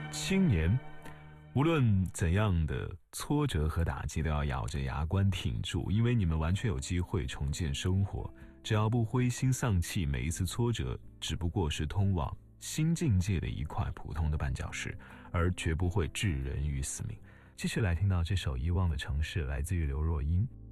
青年无论怎样的挫折和打击都要咬着牙关挺住，因为你们完全有机会重建生活。只要不灰心丧气，每一次挫折只不过是通往新境界的一块普通的绊脚石，而绝不会置人于死命。继续来听到这首《遗忘的城市》，来自于刘若英。